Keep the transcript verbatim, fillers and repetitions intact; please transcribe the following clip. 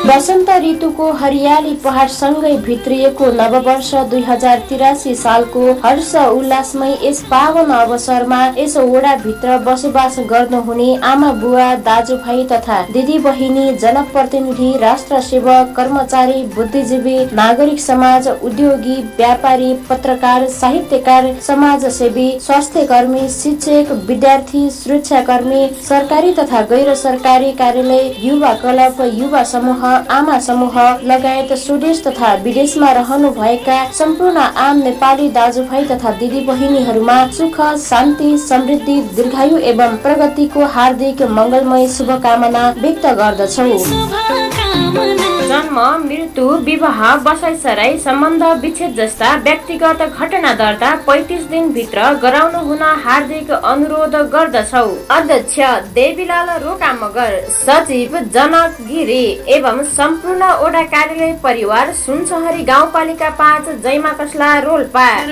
वसन्त ऋतुको हरियाली पहाडसँगै भित्रिएको नववर्ष दुई हजार तिरासी सालको हर्ष उल्लासमै यस पावन अवसरमा यस वडाभित्र बसोबास गर्नुहुने आमा बुवा दाजुभाइ तथा दिदी बहिनी जनप्रतिनिधि राष्ट्र सेवक कर्मचारी बुद्धिजीवी नागरिक समाज उद्योगी व्यापारी पत्रकार साहित्यकार समाजसेवी स्वास्थ्य कर्मी शिक्षक विद्यार्थी सुरक्षाकर्मी सरकारी तथा गैर सरकारी कार्यालय युवा क्लब युवा समूह आमा समूह लगायत स्वदेश तथा विदेशमा रहनु भएका सम्पूर्ण आम नेपाली दाजुभाइ तथा दिदी बहिनीहरूमा सुख शान्ति समृद्धि दीर्घायु एवं प्रगतिको हार्दिक मंगलमय शुभकामना व्यक्त गर्दछौ। जन्म मृत्यु विवाह बसाइसराई सम्बन्ध विच्छेद जस्ता व्यक्तिगत घटना दर्ता पैंतीस दिन भित्र गराउनु हुन हार्दिक अनुरोध गर्दछौ। अध्यक्ष देवीलाल रोका मगर सचिव जनक गिरी एवं सम्पूर्ण ओडा कार्यालय परिवार सुनसहरी गाउँपालिका पाँच जैमा कसला रोल्पा।